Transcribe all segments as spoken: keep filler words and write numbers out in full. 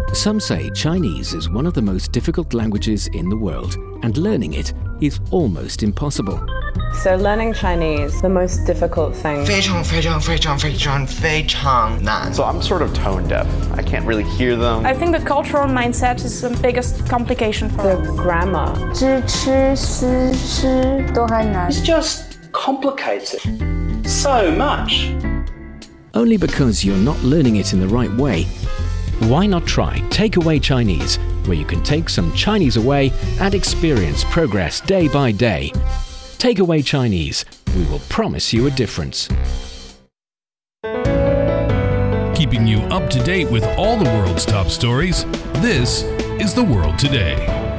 Some say Chinese is one of the most difficult languages in the world, and learning it is almost impossible. So learning Chinese, the most difficult thing. 非常非常非常非常非常难. So I'm sort of tone deaf. I can't really hear them. I think the cultural mindset is the biggest complication for the us. grammar. 知吃思吃都还难. It's just complicated so much. Only because you're not learning it in the right way. Why not try Takeaway Chinese, where you can take some Chinese away and experience progress day by day. Takeaway Chinese. We will promise you a difference. Keeping you up to date with all the world's top stories, this is The World Today.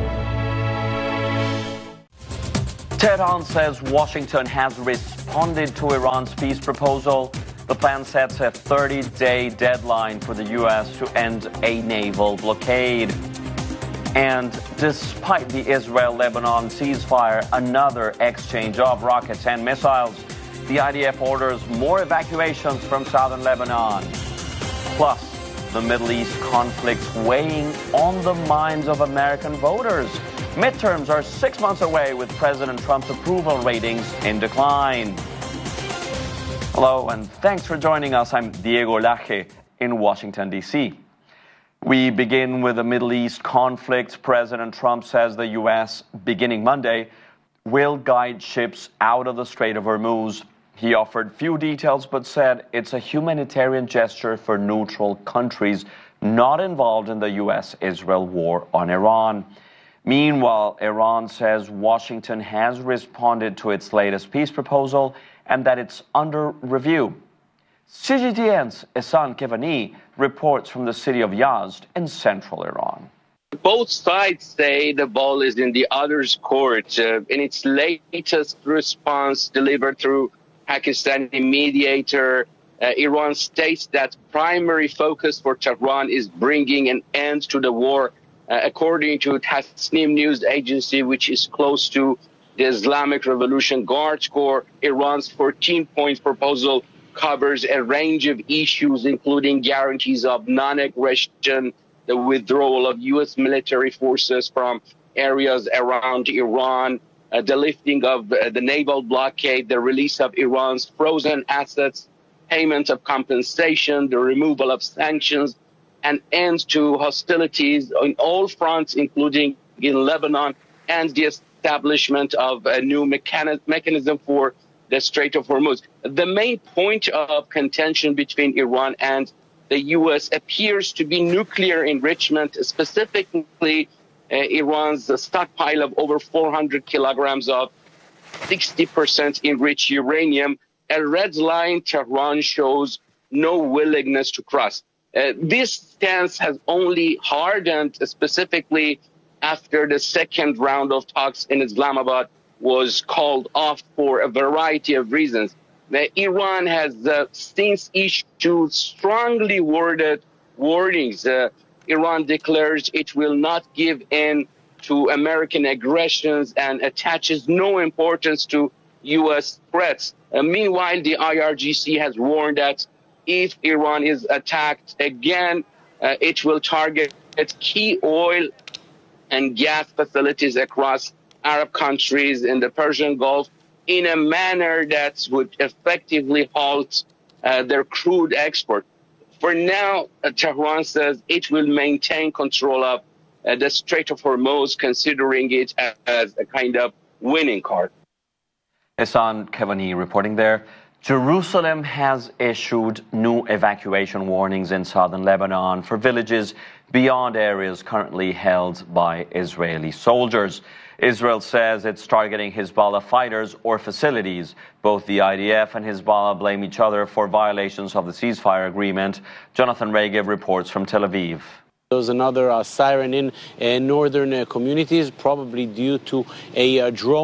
Tehran says Washington has responded to Iran's peace proposal. The plan sets a thirty-day deadline for the U S to end a naval blockade. And despite the Israel-Lebanon ceasefire, another exchange of rockets and missiles. The I D F orders more evacuations from southern Lebanon. Plus, the Middle East conflict weighing on the minds of American voters. Midterms are six months away with President Trump's approval ratings in decline. Hello, and thanks for joining us. I'm Diego Laje in Washington, D C We begin with the Middle East conflict. President Trump says the U S, beginning Monday, will guide ships out of the Strait of Hormuz. He offered few details, but said it's a humanitarian gesture for neutral countries not involved in the U S Israel war on Iran. Meanwhile, Iran says Washington has responded to its latest peace proposal and that it's under review. C G T N's Ehsan Kevani reports from the city of Yazd in central Iran. Both sides say the ball is in the other's court. Uh, in its latest response delivered through Pakistani mediator, uh, Iran states that primary focus for Tehran is bringing an end to the war. Uh, according to Tasnim news agency, which is close to the Islamic Revolution Guard Corps, Iran's fourteen-point proposal covers a range of issues, including guarantees of non-aggression, the withdrawal of U S military forces from areas around Iran, uh, the lifting of uh, the naval blockade, the release of Iran's frozen assets, payment of compensation, the removal of sanctions, and end to hostilities on all fronts, including in Lebanon, and the establishment of a new mechani- mechanism for the Strait of Hormuz. The main point of contention between Iran and the U S appears to be nuclear enrichment, specifically uh, Iran's stockpile of over four hundred kilograms of sixty percent enriched uranium, a red line Tehran shows no willingness to cross. Uh, this stance has only hardened, specifically after the second round of talks in Islamabad was called off for a variety of reasons. Uh, Iran has uh, since issued strongly worded warnings. Uh, Iran declares it will not give in to American aggressions and attaches no importance to U S threats. Uh, meanwhile, the I R G C has warned that if Iran is attacked again, uh, it will target key oil and gas facilities across Arab countries in the Persian Gulf in a manner that would effectively halt uh, their crude export. For now, uh, Tehran says it will maintain control of uh, the Strait of Hormuz, considering it as a kind of winning card. Ehsan Kevani reporting there. Jerusalem has issued new evacuation warnings in southern Lebanon for villages beyond areas currently held by Israeli soldiers. Israel says it's targeting Hezbollah fighters or facilities. Both the I D F and Hezbollah blame each other for violations of the ceasefire agreement. Jonathan Regev reports from Tel Aviv. There was another uh, siren in uh, northern uh, communities, probably due to a uh, drone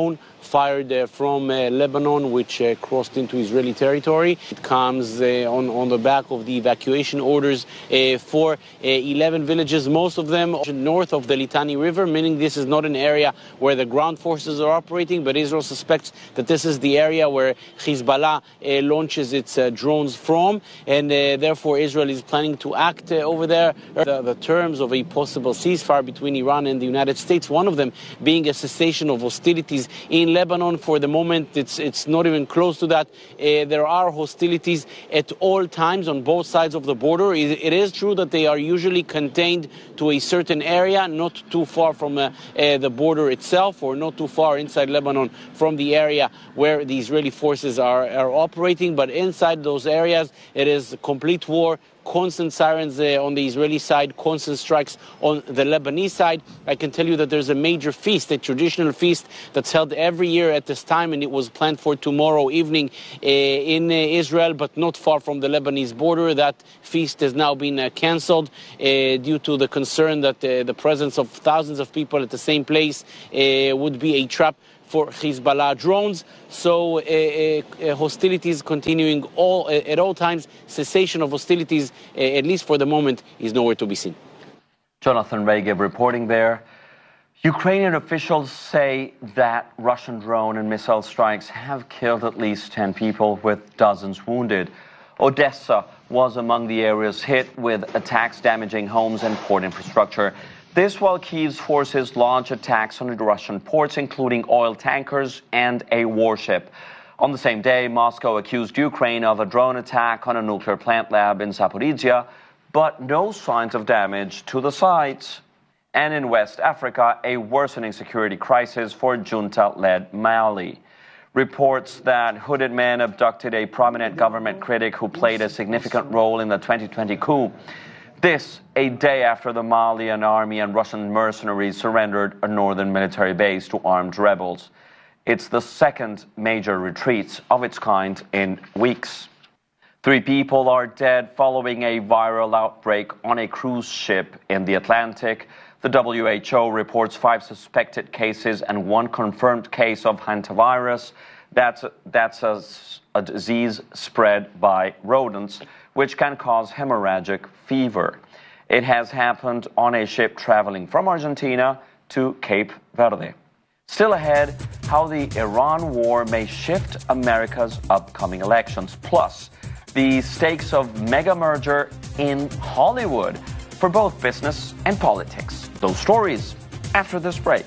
fired uh, from uh, Lebanon, which uh, crossed into Israeli territory. It comes uh, on, on the back of the evacuation orders uh, for uh, eleven villages, most of them north of the Litani River, meaning this is not an area where the ground forces are operating, but Israel suspects that this is the area where Hezbollah uh, launches its uh, drones from, and uh, therefore Israel is planning to act uh, over there. The, the terms of a possible ceasefire between Iran and the United States, one of them being a cessation of hostilities in Lebanon. For the moment, it's it's not even close to that. Uh, there are hostilities at all times on both sides of the border. It, it is true that they are usually contained to a certain area, not too far from uh, uh, the border itself, or not too far inside Lebanon from the area where the Israeli forces are, are operating. But inside those areas, it is complete war. Constant sirens uh, on the Israeli side, constant strikes on the Lebanese side. I can tell you that there's a major feast, a traditional feast that's held every year at this time, and it was planned for tomorrow evening uh, in uh, Israel, but not far from the Lebanese border. That feast has now been uh, cancelled uh, due to the concern that uh, the presence of thousands of people at the same place uh, would be a trap for Hezbollah drones. So uh, uh, hostilities continuing all uh, at all times. Cessation of hostilities, uh, at least for the moment, is nowhere to be seen. Jonathan Regev reporting there. Ukrainian officials say that Russian drone and missile strikes have killed at least ten people, with dozens wounded. Odessa was among the areas hit, with attacks damaging homes and port infrastructure. This while Kyiv's forces launch attacks on the Russian ports, including oil tankers and a warship. On the same day, Moscow accused Ukraine of a drone attack on a nuclear plant lab in Zaporizhia, but no signs of damage to the sites. And in West Africa, a worsening security crisis for junta-led Mali. Reports that hooded men abducted a prominent government critic who played a significant role in the twenty twenty coup. This, a day after the Malian army and Russian mercenaries surrendered a northern military base to armed rebels. It's the second major retreat of its kind in weeks. Three people are dead following a viral outbreak on a cruise ship in the Atlantic. The W H O reports five suspected cases and one confirmed case of hantavirus. That's, that's a, a disease spread by rodents, which can cause hemorrhagic fever. It has happened on a ship traveling from Argentina to Cape Verde. Still ahead, how the Iran war may shift America's upcoming elections, plus the stakes of mega merger in Hollywood for both business and politics. Those stories after this break.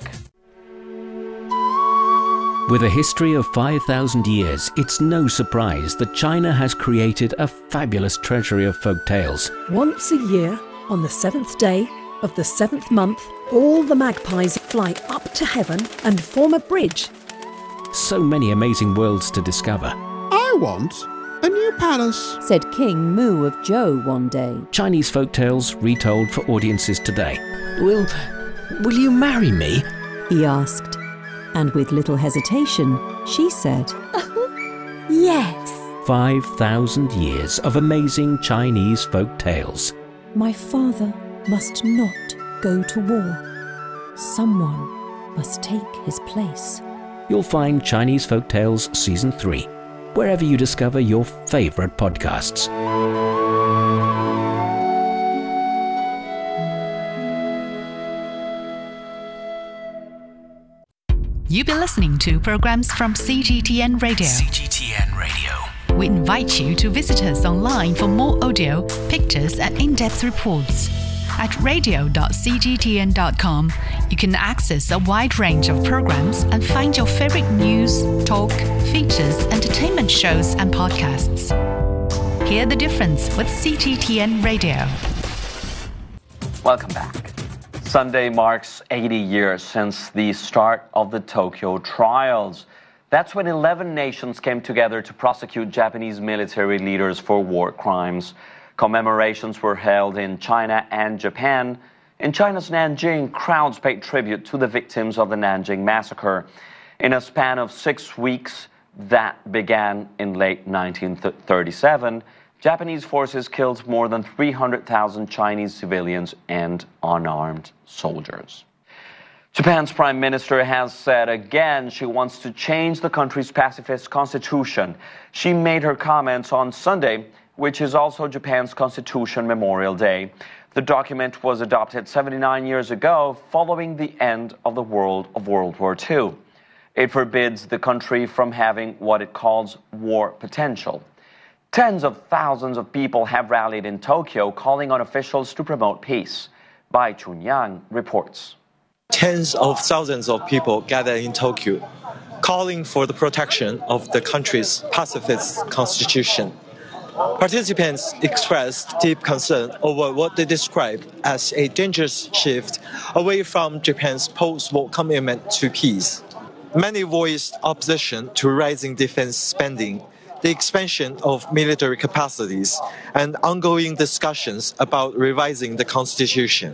With a history of five thousand years, it's no surprise that China has created a fabulous treasury of folk tales. Once a year, on the seventh day of the seventh month, all the magpies fly up to heaven and form a bridge. So many amazing worlds to discover. I want a new palace, said King Mu of Zhou one day. Chinese folk tales retold for audiences today. Will, will you marry me? He asked. And with little hesitation, she said, yes. Five thousand years of amazing Chinese folk tales. My father must not go to war. Someone must take his place. You'll find Chinese Folk Tales Season three, wherever you discover your favorite podcasts. You've been listening to programs from C G T N Radio. C G T N Radio. We invite you to visit us online for more audio, pictures, and in-depth reports. At radio dot c g t n dot com, you can access a wide range of programs and find your favorite news, talk, features, entertainment shows, and podcasts. Hear the difference with C G T N Radio. Welcome back. Sunday marks eighty years since the start of the Tokyo trials. That's when eleven nations came together to prosecute Japanese military leaders for war crimes. Commemorations were held in China and Japan. In China's Nanjing, crowds paid tribute to the victims of the Nanjing massacre. In a span of six weeks that began in late nineteen thirty-seven, Japanese forces killed more than three hundred thousand Chinese civilians and unarmed soldiers. Japan's prime minister has said again she wants to change the country's pacifist constitution. She made her comments on Sunday, which is also Japan's Constitution Memorial Day. The document was adopted seventy-nine years ago following the end of the world of World War Two. It forbids the country from having what it calls war potential. Tens of thousands of people have rallied in Tokyo calling on officials to promote peace. Bai Chunyang reports. Tens of thousands of people gathered in Tokyo, calling for the protection of the country's pacifist constitution. Participants expressed deep concern over what they described as a dangerous shift away from Japan's post-war commitment to peace. Many voiced opposition to rising defense spending, the expansion of military capacities, and ongoing discussions about revising the constitution.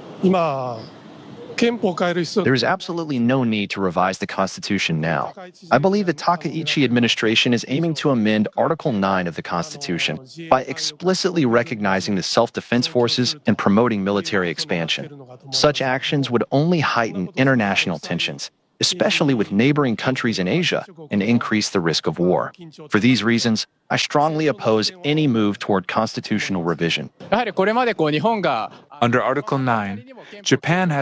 There is absolutely no need to revise the Constitution now. I believe the Takaichi administration is aiming to amend Article nine of the Constitution by explicitly recognizing the self-defense forces and promoting military expansion. Such actions would only heighten international tensions, especially with neighboring countries in Asia, and increase the risk of war. For these reasons, I strongly oppose any move toward constitutional revision. Under Article nine, Japan has